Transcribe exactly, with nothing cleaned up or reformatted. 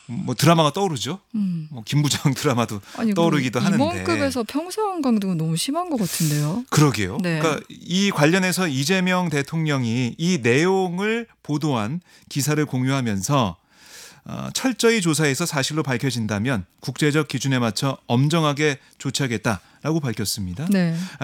뭐 드라마가 떠오르죠. 음. 뭐 김부장 드라마도 아니, 떠오르기도 하는데. 임원급에서 평소형 강도가 너무 심한 것 같은데요. 그러게요. 네. 그러니까 이 관련해서 이재명 대통령이 이 내용을 보도한 기사를 공유하면서 어, 철저히 조사해서 사실로 밝혀진다면 국제적 기준에 맞춰 엄정하게 조치하겠다라고 밝혔습니다. 네.